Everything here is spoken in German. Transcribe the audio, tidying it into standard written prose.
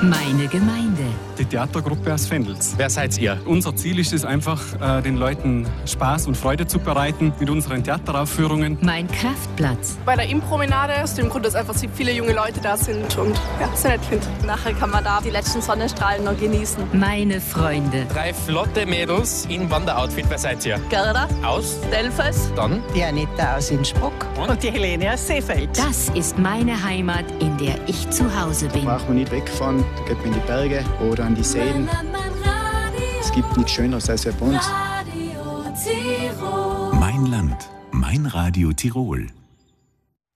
Meine Gemeinde. Die Theatergruppe aus Vendels. Wer seid ihr? Unser Ziel ist es einfach, den Leuten Spaß und Freude zu bereiten mit unseren Theateraufführungen. Mein Kraftplatz. Bei der Impromenade, aus dem Grund, dass einfach viele junge Leute da sind und sehr nett finde. Nachher kann man da die letzten Sonnenstrahlen noch genießen. Meine Freunde. 3 flotte Mädels in Wanderoutfit. Wer seid ihr? Gerda Aus? Delfes. Dann? Die Anita aus Innsbruck. Und die Helene aus Seefeld. Das ist meine Heimat, in der ich zu Hause bin. Da braucht man nicht wegfahren, da geht man in die Berge oder an die Seen. Es gibt nichts Schöneres als bei uns. Mein Land, mein Radio Tirol.